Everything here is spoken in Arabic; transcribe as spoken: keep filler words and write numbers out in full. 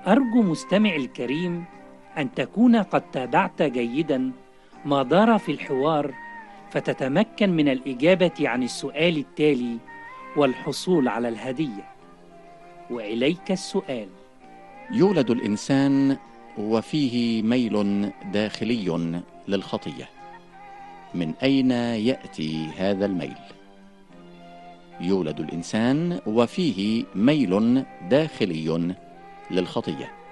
أرجو مستمع الكريم أن تكون قد تابعت جيدا ما دار في الحوار، فتتمكن من الإجابة عن السؤال التالي والحصول على الهدية. وإليك السؤال: يولد الإنسان وفيه ميل داخلي للخطية، من أين يأتي هذا الميل؟ يولد الإنسان وفيه ميل داخلي للخطية،